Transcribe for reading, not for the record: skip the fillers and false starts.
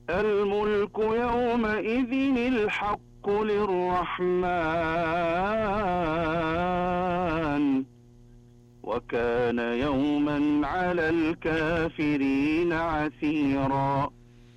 الملك يومئذ الحق للرحمن وكان يوما على الكافرين عسيرا.